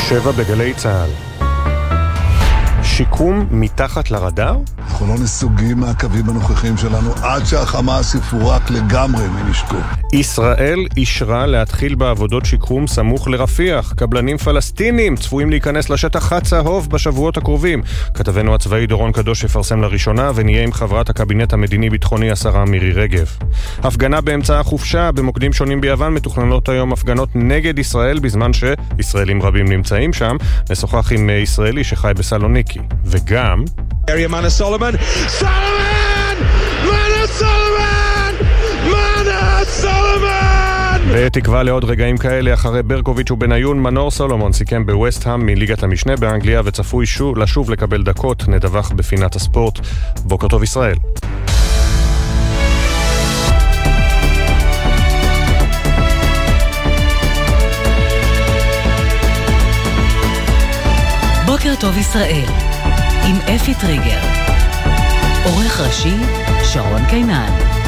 7 בגלי צהל. שיקום מתחת לרדאר? אנחנו לא נסוגים מהקווים הנוכחים שלנו עד שהחמאס יפורק לגמרי מנשקו. ישראל אישרה להתחיל בעבודות שיקום סמוך לרפיח. קבלנים פלסטינים צפויים להיכנס לשטח הצהוב בשבועות הקרובים. כתבנו הצבאי דורון קדוש יפרסם לראשונה ונהיה עם חברת הקבינט המדיני-ביטחוני השרה מירי רגב. הפגנה באמצע החופשה במוקדים שונים ביוון. מתוכננות היום הפגנות נגד ישראל בזמן שישראלים רבים נמצאים שם. נשוחח עם ישראלי שחי בסלוניקי. וגם Mana Solomon! בתקווה לעוד רגעים כאלה אחרי ברקוביץ' ובניון, מנור סולומון סיכם בווסט-האם מליגת המשנה באנגליה וצפוי לשוב לקבל דקות. נדווח בפינת הספורט. בוקר טוב ישראל. בוקר טוב ישראל עם אפי טריגר, עורך ראשי שרון קינן.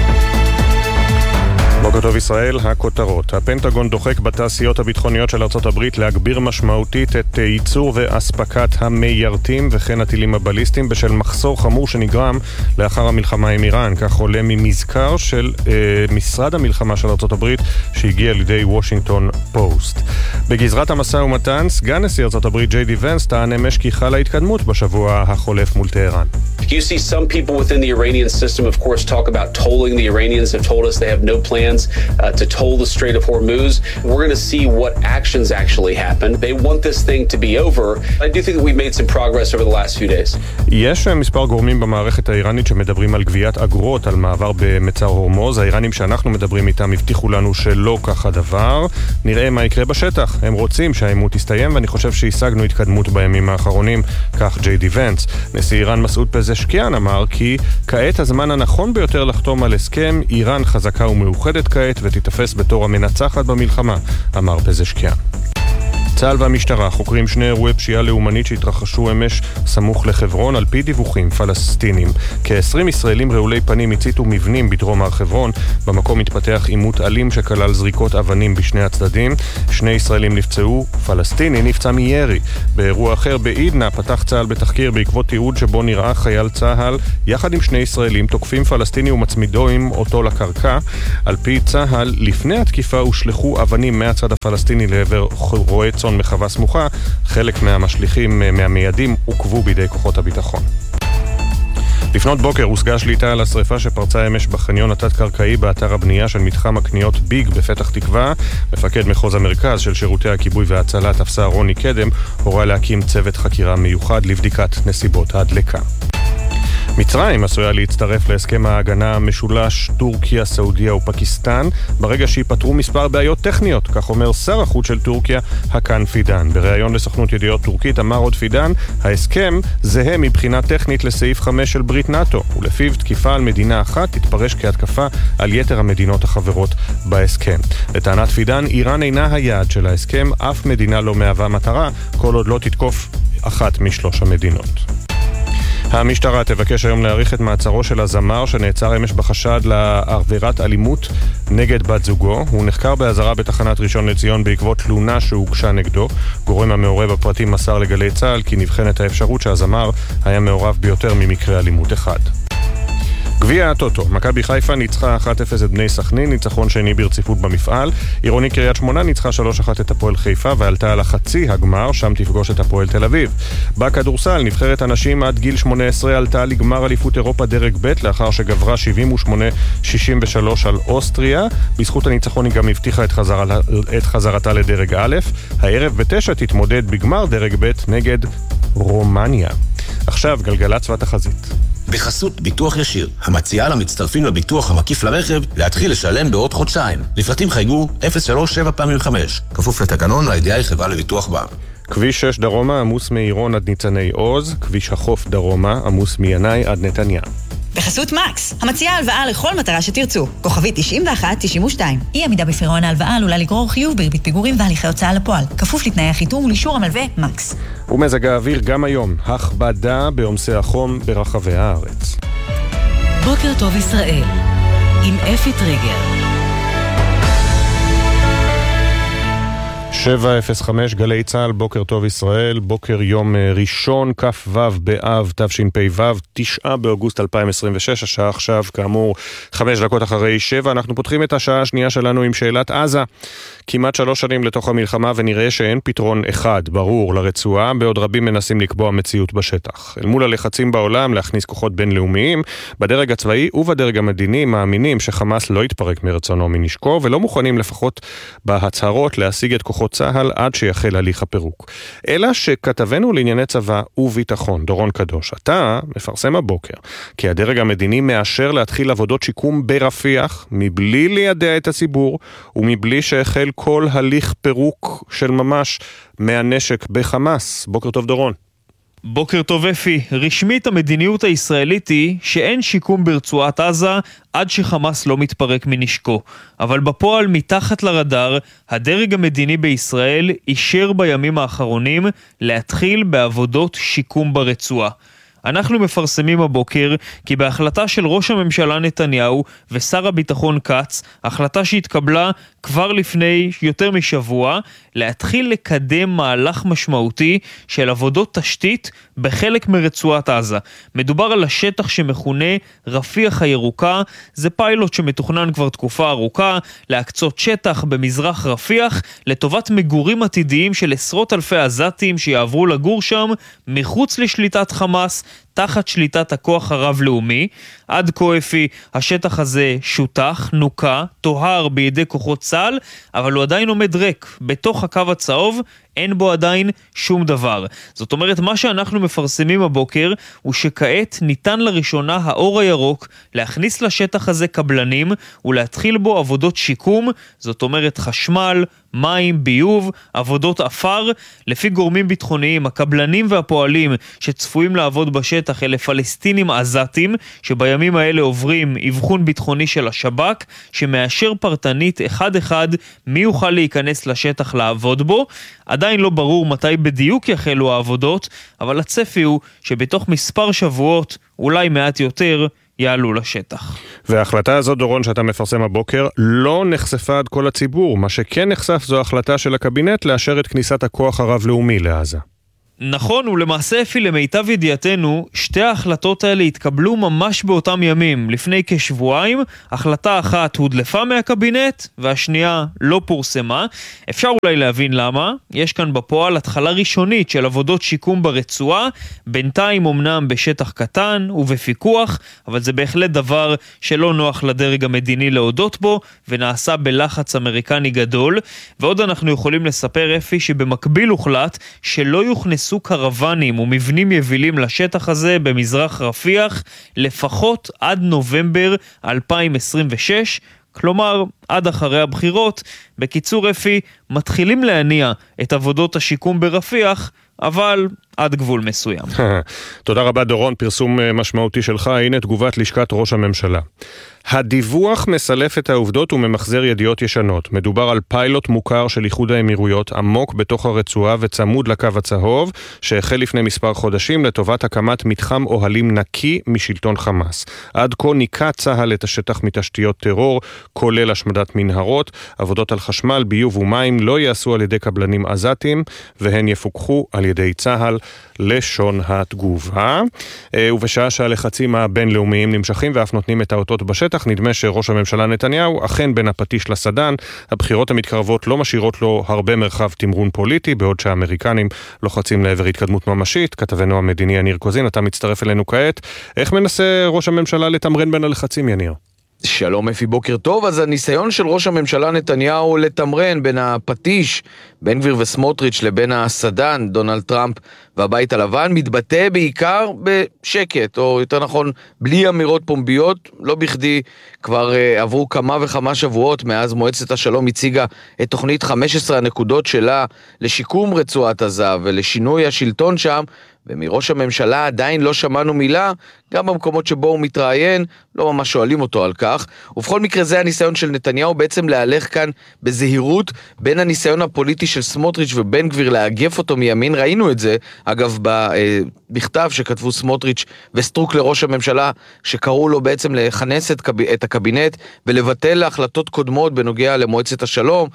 בוקר טוב ישראל, הכותרות. הפנטגון דוחק בתעשיות הביטחוניות של ארצות הברית להגביר משמעותית את ייצור ואספקת המיירטים וכן הטילים הבליסטיים בשל מחסור חמור שנגרם לאחר המלחמה עם איראן. כך עולה ממזכר של משרד המלחמה של ארצות הברית שהגיע לידי וושינגטון פוסט. בגזרת המשא ומתן, סגן נשיא ארצות הברית ג'יי די ונס טען אמש כי חלה התקדמות בשבוע החולף מול טהרן. You see some people within the Iranian system, of course, talk about tolling. The Iranians have told us they have no plans to toll the Strait of Hormuz. We're going to see what actions actually happen. They want this thing to be over. I do think that we've made some progress over the last few days. יש מספר גורמים במערכת האיראנית שמדברים על גביית אגרות על מעבר במצר הורמוז. האיראנים שאנחנו מדברים איתם הבטיחו לנו שלא כך הדבר. נראה מה יקרה בשטח. הם רוצים שהעימות יסתיים, ואני חושב שהשגנו התקדמות בימים האחרונים, כך ג'יי די ונס. נשיא איראן מסעוד פזשקיאן אמר כי כעת הזמן הנכון ביותר לחתום על הסכם. איראן חזקה ומאוחדת כעת ותתפס בתור המנצחת במלחמה, אמר פזשקיאן. צה"ל והמשטרה חוקרים שני אירועי פשיעה לאומנית שהתרחשו אמש סמוך לחברון. על פי דיווחים פלסטינים, כ-20 ישראלים רעולי פנים הציתו מבנים בדרום הר חברון. במקום התפתח עימות אלים שכלל זריקות אבנים בשני הצדדים. 2 ישראלים נפצעו, פלסטיני נפצע מירי. באירוע אחר בעידנה פתח צה"ל בתחקיר בעקבות תיעוד שבו נראה חייל צה"ל יחד עם 2 ישראלים תוקפים פלסטיני ומצמידים אותו לקרקע. על פי צה"ל, לפני התקיפה הושלחו אבנים מהצד הפלסטיני לעבר רועה צאן מחווה סמוכה. חלק מהמשליכים מהמיידים עוכבו בידי כוחות הביטחון. לפנות בוקר הושגה שליטה על השריפה שפרצה אמש בחניון התת-קרקעי באתר הבנייה של מתחם הקניות ביג בפתח תקווה. מפקד מחוז המרכז של שירותי הכיבוי וההצלה תפסר רוני קדם הורה להקים צוות חקירה מיוחד לבדיקת נסיבות ההדלקה. מצרים עשויה להצטרף להסכם ההגנה המשולש טורקיה, סעודיה ופקיסטן ברגע שיפתרו מספר בעיות טכניות, כך אומר שר החוץ של טורקיה הקן פידן. בריאיון לסוכנות ידיעות טורקית אמר עוד פידן, ההסכם זהה מבחינה טכנית לסעיף 5 של ברית נאטו, ולפיו תקיפה על מדינה אחת תתפרש כהתקפה על יתר המדינות החברות בהסכם. לטענת פידן, איראן אינה היעד של ההסכם, אף מדינה לא מהווה מטרה כל עוד לא תתקוף אחת משלוש המדינות. המשטרה תבקש היום להאריך את מעצרו של הזמר שנעצר אמש בחשד לעבירת אלימות נגד בת זוגו. הוא נחקר באזהרה בתחנת ראשון לציון בעקבות תלונה שהוגשה נגדו. גורם המעורב בפרטים מסר לגלי צה"ל כי נבחנת האפשרות שהזמר היה מעורב ביותר ממקרה אלימות אחד. גביע הטוטו, מכבי חיפה ניצחה 1-0 את בני סכנין, ניצחון שני ברציפות במפעל. עירוני קריית שמונה ניצחה 3-1 את הפועל חיפה ועלתה על החצי הגמר, שם תפגוש את הפועל תל אביב. בכדורסל, נבחרת הנשים עד גיל 18 עלתה לגמר אליפות אירופה דרג ב' לאחר שגברה 78-63 על אוסטריה. בזכות הניצחון היא גם הבטיחה את חזרתה לדרג א'. הערב ב-9 תתמודד בגמר דרג ב' נגד רומניה. עכשיו גלגלצ והתחזית. בחסות ביטוח ישיר, המציעה למצטרפים לביטוח המקיף לרכב להתחיל לשלם בעוד חודשיים. לפרטים חייגו 03-7-5, כפוף לתקנון לידיעה חברה לביטוח בע"מ. כביש 6 דרומה עמוס מעירון עד ניצני עוז, כביש החוף דרומה עמוס מינאי עד נתניה. בחסות מקס, המציעה הלוואה לכל מטרה שתרצו. כוכבית 91-92. אי עמידה בפירעון ההלוואה עלולה לגרור חיוב בריבית פיגורים והליכי הוצאה לפועל. כפוף לתנאי החיתום ולאישור המלווה מקס. ומזג האוויר גם היום, הכבדה בעומסי החום ברחבי הארץ. בוקר טוב ישראל, עם אפי טריגר. 7:05 גלי צהל, בוקר טוב ישראל, בוקר יום ראשון, כ"ו באב תשפ"ו, 9 באוגוסט 2026, השעה עכשיו כאמור 5 דקות אחרי 7, אנחנו פותחים את השעה השנייה שלנו עם שאלת עזה. כמעט 3 שנים לתוך המלחמה ונראה שאין פתרון אחד ברור לרצועה, בעוד רבים מנסים לקבוע מציאות בשטח. אל מול הלחצים בעולם להכניס כוחות בינלאומיים, בדרג הצבאי ובדרג המדיני מאמינים שחמאס לא יתפרק מרצונו מנשקו, ולא מוכנים לפחות בהצהרות להשיג את כוחות צהל עד שיחל הליך הפירוק. אלא שכתבנו לענייני צבא וביטחון, דורון קדוש, אתה מפרסם הבוקר כי הדרג המדיני מאשר להתחיל עבודות שיקום ברפיח, מבלי לידע את הציבור ומבלי שהחל כל הליך פירוק של ממש מהנשק בחמאס. בוקר טוב דורון. בוקר טוב אפי, רשמית המדיניות הישראלית היא שאין שיקום ברצועת עזה עד שחמאס לא מתפרק מנשקו. אבל בפועל מתחת לרדאר, הדרג המדיני בישראל אישר בימים האחרונים להתחיל בעבודות שיקום ברצועה. אנחנו מפרסמים הבוקר כי בהחלטה של ראש הממשלה נתניהו ושר הביטחון קץ, החלטה שהתקבלה כבר לפני יותר משבוע, להתחיל לקדם מהלך משמעותי של עבודות תשתית בחלק מרצועת עזה. מדובר על השטח שמכונה רפיח הירוקה, זה פיילוט שמתוכנן כבר תקופה ארוכה, להקצות שטח במזרח רפיח לטובת מגורים עתידיים של עשרות אלפי עזתים שיעברו לגור שם מחוץ לשליטת חמאס, תחת שליטת הכוח הרב-לאומי. עד כה אפי, השטח הזה שותח, נוקה, תוהר בידי כוחות צה"ל, אבל הוא עדיין עומד ריק. בתוך הקו הצהוב אין בו עדיין שום דבר. זאת אומרת, מה שאנחנו מפרסמים הבוקר הוא שכעת ניתן לראשונה האור הירוק להכניס לשטח הזה קבלנים ולהתחיל בו עבודות שיקום, זאת אומרת חשמל, מים, ביוב, עבודות אפר. לפי גורמים ביטחוניים, הקבלנים והפועלים שצפויים לעבוד בשטח אלה פלסטינים עזתים, שבימים האלה עוברים אבחון ביטחוני של השב"כ, שמאשר פרטנית אחד מי יוכל להיכנס לשטח לעבוד בו. עדיין לא ברור מתי בדיוק יחלו העבודות, אבל הצפי הוא שבתוך מספר שבועות, אולי מעט יותר, יעלו לשטח. וההחלטה הזאת, דורון, שאתה מפרסם הבוקר, לא נחשפה עד כל הציבור. מה שכן נחשף זו החלטה של הקבינט לאשר את כניסת הכוח הרב-לאומי לעזה. נכון, ולמעשה אפי למיטב ידיעתנו, שתי ההחלטות האלה התקבלו ממש באותם ימים. לפני כשבועיים, החלטה אחת הודלפה מהקבינט, והשנייה לא פורסמה. אפשר אולי להבין למה. יש כאן בפועל התחלה ראשונית של עבודות שיקום ברצועה, בינתיים אמנם בשטח קטן ובפיקוח, אבל זה בהחלט דבר שלא נוח לדרג המדיני להודות בו, ונעשה בלחץ אמריקני גדול. ועוד אנחנו יכולים לספר אפי שבמקביל הוחלט שלא יוכנסו קרוונים ומבנים יבילים לשטח הזה במזרח רפיח לפחות עד נובמבר 2026, כלומר עד אחרי הבחירות. בקיצור אפי, מתחילים להניע את עבודות השיקום ברפיח, אבל עד גבול מסוים. תודה רבה דורון, פרסום משמעותי שלך. הנה תגובת לשכת ראש הממשלה. הדיווח מסלף את העובדות וממחזר ידיעות ישנות. מדובר על פיילוט מוכר של איחוד האמירויות עמוק בתוך הרצועה וצמוד לקו הצהוב, שהחל לפני מספר חודשים לטובת הקמת מתחם אוהלים נקי משלטון חמאס. עד כה ניקה צהל את השטח מתשתיות טרור, כולל השמדת מנהרות. עבודות על חשמל, ביוב ומים לא יעשו על ידי קבלנים עזתים, והן יפוקחו על ידי צהל, לשון התגובה. ובשעה שהלחצים הבינלאומיים נמשכים ואף נותנים את האותות בשטח, נדמה שראש הממשלה נתניהו אכן בין הפטיש לסדן. הבחירות המתקרבות לא משאירות לו הרבה מרחב תמרון פוליטי, בעוד שהאמריקנים לוחצים לעבר התקדמות ממשית. כתבנו המדיני יניר קוזין, אתה מצטרף אלינו כעת. איך מנסה ראש הממשלה לתמרן בין הלחצים, יניר? שלום אפי, בוקר טוב. אז הניסיון של ראש הממשלה נתניהו לתמרן בין הפטיש, בן גביר וסמוטריץ', לבין הסדן, דונלד טראמפ והבית הלבן, מתבטא בעיקר בשקט, או יותר נכון, בלי אמירות פומביות. לא בכדי כבר עברו כמה וכמה שבועות מאז מועצת השלום הציגה את תוכנית 15 הנקודות שלה לשיקום רצועת עזה ולשינוי השלטון שם, ומראש הממשלה עדיין לא שמענו מילה, גם במקומות שבו הוא מתראיין, לא ממש שואלים אותו על כך. ובכל מקרה זה הניסיון של נתניהו בעצם להלך כאן בזהירות בין הניסיון הפוליטי של סמוטריץ' ובן גביר לאגף אותו מימין. ראינו את זה, אגב, במכתב שכתבו סמוטריץ' וסטרוק לראש הממשלה, שקראו לו בעצם לכנס את הקבינט ולבטל להחלטות קודמות בנוגע למועצת השלום,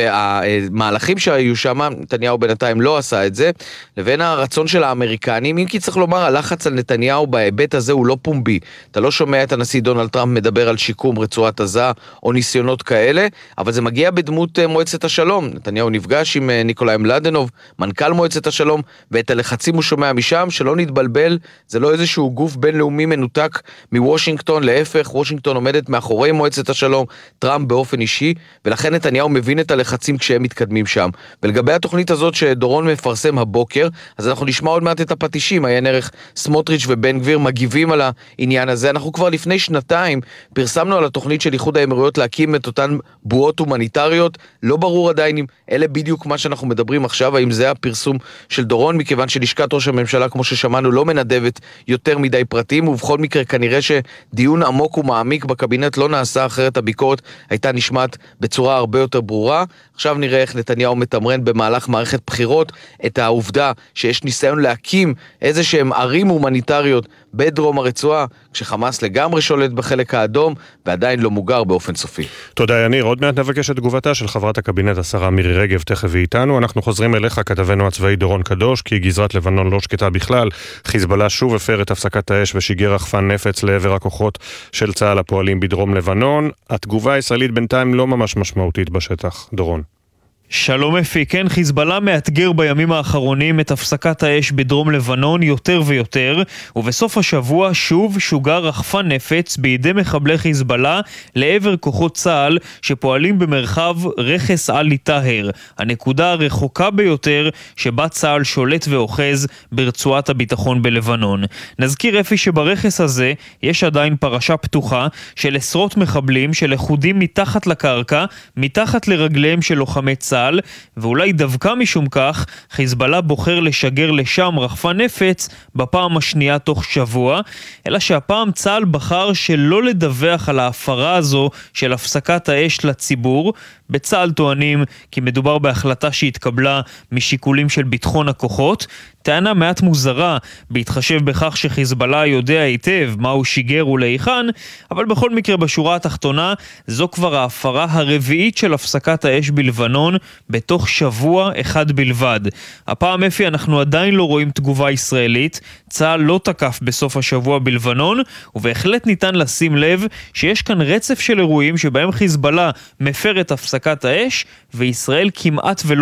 והמהלכים שהיו שם, נתניהו בינתיים לא עשה את זה, לבין הרצון של האמריקנים, אם כי צריך לומר, הלחץ על נתניהו בהיבט הזה הוא לא פומבי. אתה לא שומע את הנשיא דונלד טראמפ מדבר על שיקום רצועת עזה או ניסיונות כאלה, אבל זה מגיע בדמות מועצת השלום. נתניהו נפגש עם ניקולאי מלדנוב, מנכ"ל מועצת השלום, ואת הלחצים הוא שומע משם, שלא נתבלבל, זה לא איזשהו גוף בינלאומי מנותק מוושינגטון, להפך, וושינגטון עומדת מאחורי מועצת השלום, טראמפ באופן אישי, ולכן נתניהו מבין את הלחצים כשהם מתקדמים שם. ולגבי התוכנית הזאת שדורון מפרסם הבוקר, אז אנחנו נשמע עוד מעט את הפטישים, עיין ערך סמוטריץ' ובן גביר מגיבים על העניין הזה. אנחנו כבר לפני שנתיים פרסמנו על התוכנית של איחוד האמירויות להקים את אותן בועות הומניטריות, לא ברור עדיין אם אלה בדיוק מה שאנחנו מדברים עכשיו, האם זה הפרסום של דורון, מכיוון שלשכת ראש הממשלה, כמו ששמענו, לא מנדבת יותר מדי פרטים, ובכל מקרה כנראה שדיון עמוק ומעמיק בקבינט לא נעשה, אחרת הביקורת הייתה נשמעת בצורה הרבה יותר ברורה. עכשיו נראה איך נתניהו מתמרן במהלך מערכת בחירות את העובדה שיש ניסיון להקים איזה שהם ערים הומניטריות בדרום הרצועה, כשחמאס לגמרי שולט בחלק האדום ועדיין לא מוגר באופן סופי. תודה יניר, עוד מעט נבקש את תגובתה של חברת הקבינט השרה מירי רגב, תכף איתנו. אנחנו חוזרים אליך, כתבנו הצבאי דורון קדוש, כי גזרת לבנון לא שקטה בכלל. חיזבאללה שוב הפר את הפסקת האש ושיגר רחפן נפץ לעבר הכוחות של צה"ל הפועלים בדרום לבנון. התגובה הישראלית בינתיים לא ממש משמעותית בשטח. דורון. שלום אפי, כן, חיזבאללה מאתגר בימים האחרונים את הפסקת האש בדרום לבנון יותר ויותר, ובסוף השבוע שוב שוגר רחפן נפץ בידי מחבלי חיזבאללה לעבר כוחות צה"ל שפועלים במרחב רכס עלי טהר, הנקודה הרחוקה ביותר שבה צה"ל שולט ואוחז ברצועת הביטחון בלבנון. נזכיר אפי שברכס הזה יש עדיין פרשה פתוחה של עשרות מחבלים שלחודים מתחת לקרקע, מתחת לרגליהם של לוחמי צה"ל, ואולי דווקא משום כך חיזבאללה בוחר לשגר לשם רחפן נפץ בפעם השנייה תוך שבוע, אלא שהפעם צה"ל בחר שלא לדווח על ההפרה הזו של הפסקת האש לציבור. בצה"ל טוענים כי מדובר בהחלטה שהתקבלה משיקולים של ביטחון הכוחות, טענה מעט מוזרה בהתחשב בכך שחיזבאללה יודע היטב מה הוא שיגר ולהיכן, אבל בכל מקרה בשורה התחתונה זו כבר ההפרה הרביעית של הפסקת האש בלבנון בתוך שבוע אחד בלבד. הפעם אפי אנחנו עדיין לא רואים תגובה ישראלית, צה"ל לא תקף בסוף השבוע בלבנון, ובהחלט ניתן לשים לב שיש כאן רצף של אירועים שבהם חיזבאללה מפר את הפסקת האש וישראל כמעט ולא